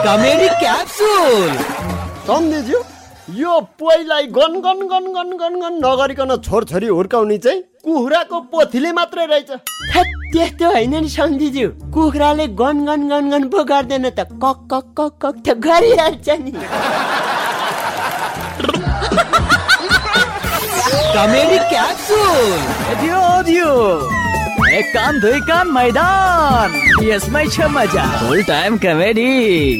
Comedy capsule. सम्झेज्यू यो पोइलाई gun gun gun gun gun gun नगरिकन छोरछोरी हुर्काउने चाहिँ कुखुराको पोथीले मात्रै रहेछ। त्यस्तो होइन नि सम्झिज्यू, कुखुराले गन गन गन गन पो गर्दैन त, कक कक कक कक त गरिहाल्छ नि। Comedy capsule. दियो एक कान दुई कान मैदान, यसमै छ मजा। फुल टाइम कमेडी।